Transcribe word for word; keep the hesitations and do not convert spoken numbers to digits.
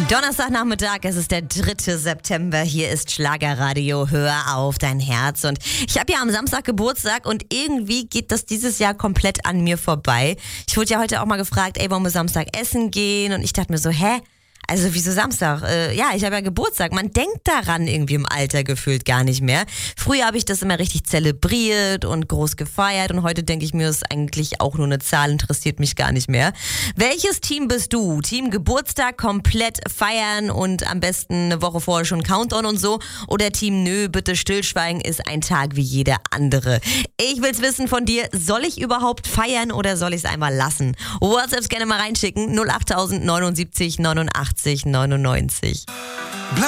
Donnerstagnachmittag, es ist der dritte September, hier ist Schlagerradio, hör auf dein Herz. Und ich habe ja am Samstag Geburtstag und irgendwie geht das dieses Jahr komplett an mir vorbei. Ich wurde ja heute auch mal gefragt, ey, wollen wir Samstag essen gehen? Und ich dachte mir so, hä? Also wieso Samstag? Äh, ja, ich habe ja Geburtstag. Man denkt daran irgendwie im Alter gefühlt gar nicht mehr. Früher habe ich das immer richtig zelebriert und groß gefeiert und heute denke ich mir, es ist eigentlich auch nur eine Zahl, interessiert mich gar nicht mehr. Welches Team bist du? Team Geburtstag komplett feiern und am besten eine Woche vorher schon Countdown und so? Oder Team Nö, bitte stillschweigen, ist ein Tag wie jeder andere? Ich will's wissen von dir, soll ich überhaupt feiern oder soll ich es einmal lassen? WhatsApps gerne mal reinschicken, null acht neunundsiebzig neunundachtzig neunundneunzig.